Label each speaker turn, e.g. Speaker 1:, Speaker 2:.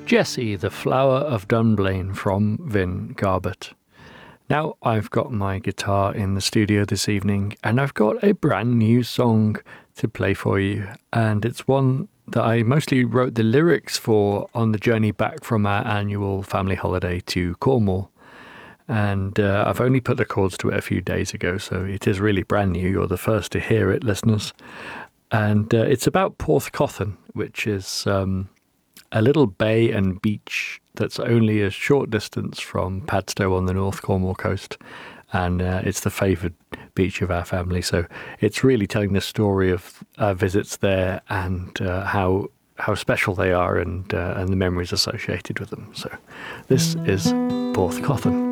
Speaker 1: Jessie, the Flower of Dunblane from Vin Garbett. Now I've got my guitar in the studio this evening and I've got a brand new song to play for you, and it's one that I mostly wrote the lyrics for on the journey back from our annual family holiday to Cornwall. And I've only put the chords to it a few days ago, so it is really brand new. You're the first to hear it, listeners. And it's about Porthcothan, which is a little bay and beach that's only a short distance from Padstow on the North Cornwall coast. And it's the favoured beach of our family. So it's really telling the story of our visits there and how special they are and the memories associated with them. So this is Porthcothan.